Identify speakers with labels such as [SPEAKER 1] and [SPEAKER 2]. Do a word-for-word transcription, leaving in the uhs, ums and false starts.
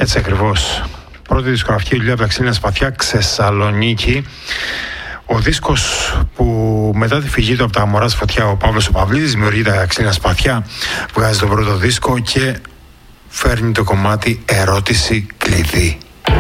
[SPEAKER 1] Έτσι ακριβώς. Πρώτη δισκογραφική δουλειά από τα Ξύλινα Σπαθιά, Ξεσσαλονίκη. Ο δίσκος που μετά τη φυγή του από τα Μωρά στη Φωτιά, ο Παύλος ο Παυλίδης δημιουργεί τα Ξύλινα Σπαθιά, βγάζει τον πρώτο δίσκο και φέρνει το κομμάτι Ερώτηση Κλειδί.